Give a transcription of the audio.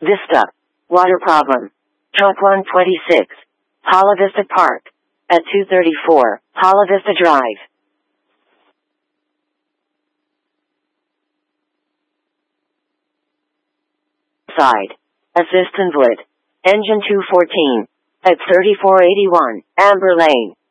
Vista. Water problem. Truck 126. Pala Vista Park. At 234, Pala Vista Drive. Side. Assistant Wood. Engine 214. At 3481, Amber Lane.